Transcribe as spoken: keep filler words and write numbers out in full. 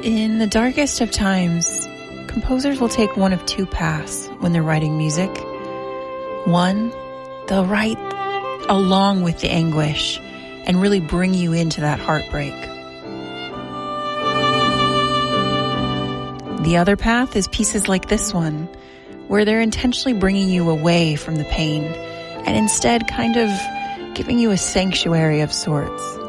In the darkest of times, composers will take one of two paths when they're writing music. One, they'll write along with the anguish and really bring you into that heartbreak. The other path is pieces like this one, where they're intentionally bringing you away from the pain and instead kind of giving you a sanctuary of sorts.